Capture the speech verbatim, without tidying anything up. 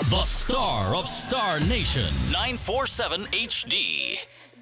The star of Star Nation. nine four seven H D.